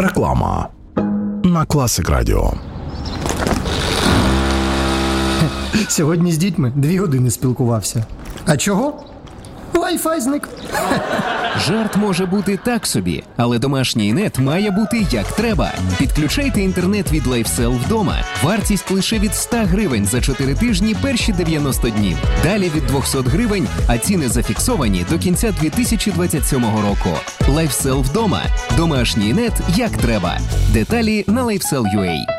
Реклама на Класик Радіо. Сьогодні з дітьми 2 години спілкувався. А чого? Wi-Fi зник. Жарт може бути так собі, але домашній нет має бути як треба. Підключайте інтернет від LifeSell вдома. Вартість лише від 100 гривень за 4 тижні перші 90 днів. Далі від 200 гривень, а ціни зафіксовані до кінця 2027 року. LifeSell вдома. Домашній нет як треба. Деталі на LifeSell.ua.